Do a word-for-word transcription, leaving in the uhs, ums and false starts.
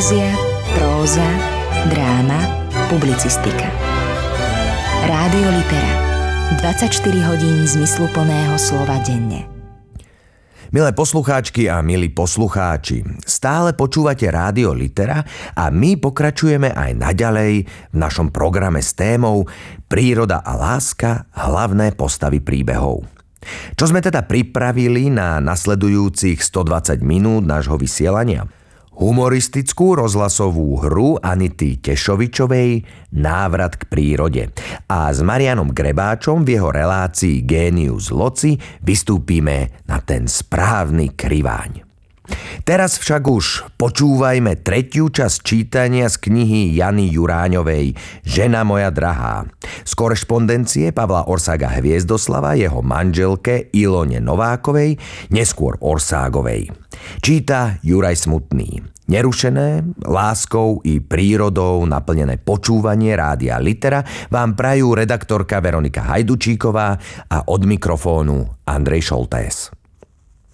Poézia, próza, dráma, publicistika. Rádio Litera. dvadsaťštyri hodín zmysluplného slova denne. Milé poslucháčky a milí poslucháči, stále počúvate Rádio Litera a my pokračujeme aj naďalej v našom programe s témou Príroda a láska, hlavné postavy príbehov. Čo sme teda pripravili na nasledujúcich stodvadsať minút nášho vysielania? Humoristickú rozhlasovú hru Anity Tešovičovej Návrat k prírode. A s Marianom Grebáčom v jeho relácii Génius Loci vystúpime na ten správny kriváň. Teraz však už počúvajme tretiu časť čítania z knihy Jany Juráňovej Žena moja drahá. Z korešpondencie Pavla Orsága Hviezdoslava jeho manželke Ilone Novákovej, neskôr Orságovej. Číta Juraj Smutný. Nerušené, láskou i prírodou naplnené počúvanie Rádia Litera vám prajú redaktorka Veronika Hajdučíková a od mikrofónu Andrej Šoltés.